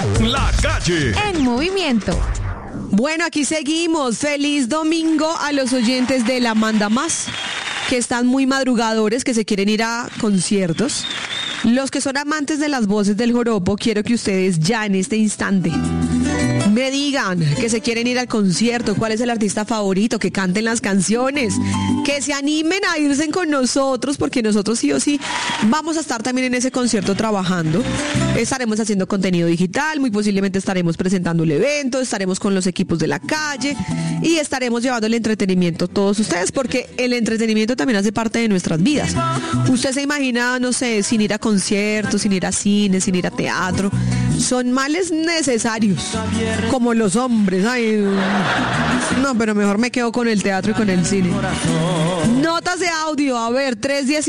La Calle en movimiento. Bueno, aquí seguimos. Feliz domingo a los oyentes de La Manda Más, que están muy madrugadores, que se quieren ir a conciertos. Los que son amantes de las voces del joropo, quiero que ustedes ya en este instante me digan que se quieren ir al concierto, cuál es el artista favorito, que canten las canciones, que se animen a irse con nosotros, porque nosotros sí o sí vamos a estar también en ese concierto trabajando. Estaremos haciendo contenido digital, muy posiblemente estaremos presentando el evento, estaremos con los equipos de La Calle y estaremos llevando el entretenimiento a todos ustedes, porque el entretenimiento también hace parte de nuestras vidas. Usted se imagina, no sé, sin ir a conciertos, sin ir a cine, sin ir a teatro. Son males necesarios, como los hombres. Ay, no, pero mejor me quedo con el teatro y con el cine. Notas de audio, a ver,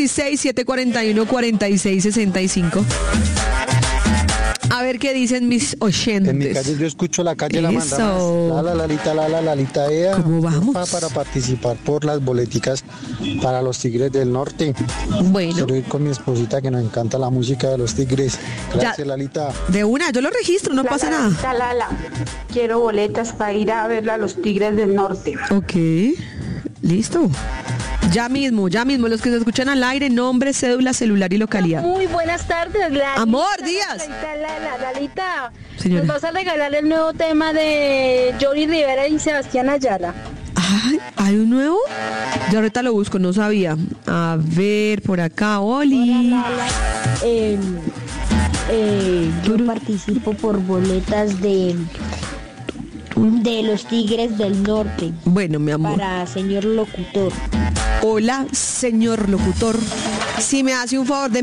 316-741-4665. A ver qué dicen mis oyentes. En mi calle yo escucho La Calle La Manda Más. Lalita ea. ¿Cómo vamos? Para participar por las boleticas para los Tigres del Norte. Bueno. Quiero ir con mi esposita, que nos encanta la música de los Tigres. Gracias, Lalita. De una, yo lo registro, no pasa nada. Quiero boletas para ir a ver a los Tigres del Norte. Ok, listo. Ya mismo, los que se escuchan al aire, nombre, cédula, celular y localidad. Muy buenas tardes, Lalita. Amor, Díaz. Lalita, señora, nos vas a regalar el nuevo tema de Johnny Rivera y Sebastián Ayala. Ay, ¿hay un nuevo? Yo ahorita lo busco, no sabía. A ver, por acá, Oli. Yo participo por boletas de los Tigres del Norte. Bueno, mi amor. Para señor locutor. Hola, señor locutor. Si me hace un favor de